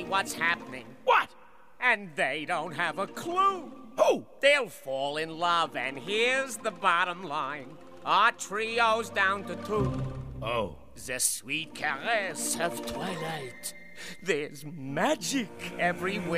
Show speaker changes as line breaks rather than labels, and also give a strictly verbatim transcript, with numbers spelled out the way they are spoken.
what's happening.
What?
And they don't have a clue.
Who?
They'll fall in love, and here's the bottom line. Our trio's down to two.
Oh.
The sweet caress of twilight. There's magic everywhere.